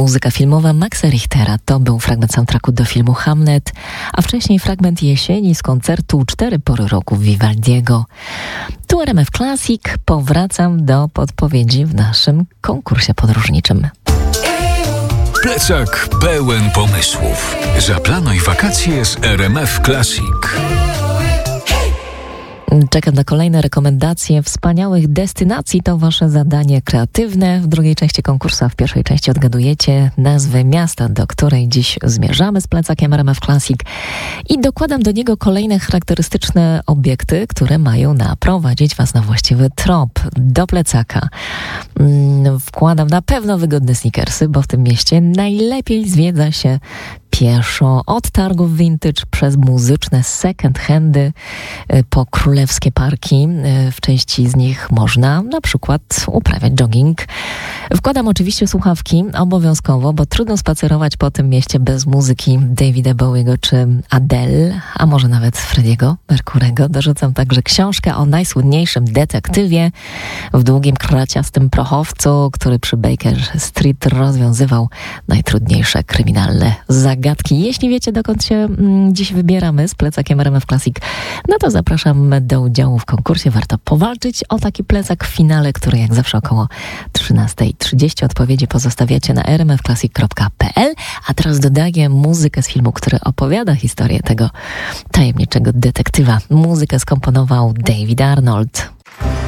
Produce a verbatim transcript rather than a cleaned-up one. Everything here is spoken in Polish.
Muzyka filmowa Maxa Richtera to był fragment soundtracku do filmu Hamlet, a wcześniej fragment jesieni z koncertu Cztery pory roku Vivaldiego. Tu R M F Classic, powracam do podpowiedzi w naszym konkursie podróżniczym. Plecak pełen pomysłów. Zaplanuj wakacje z R M F Classic. Czekam na kolejne rekomendacje wspaniałych destynacji. To wasze zadanie kreatywne. W drugiej części konkursu, a w pierwszej części odgadujecie nazwę miasta, do której dziś zmierzamy z plecakiem R M F Classic. I dokładam do niego kolejne charakterystyczne obiekty, które mają naprowadzić was na właściwy trop. Do plecaka wkładam na pewno wygodne sneakersy, bo w tym mieście najlepiej zwiedza się pieszo, od targów vintage przez muzyczne second handy po królewskie parki. W części z nich można na przykład uprawiać jogging. Wkładam oczywiście słuchawki obowiązkowo, bo trudno spacerować po tym mieście bez muzyki Davida Bowiego czy Adele, a może nawet Frediego Mercurego. Dorzucam także książkę o najsłynniejszym detektywie w długim, kraciastym prochowcu, który przy Baker Street rozwiązywał najtrudniejsze kryminalne zagadki. Jeśli wiecie, dokąd się mm, dziś wybieramy z plecakiem R M F Classic, no to zapraszam do udziału w konkursie. Warto powalczyć o taki plecak w finale, który jak zawsze około trzynasta trzydzieści. Odpowiedzi pozostawiacie na r m f classic kropka p l. A teraz dodaję muzykę z filmu, który opowiada historię tego tajemniczego detektywa. Muzykę skomponował David Arnold.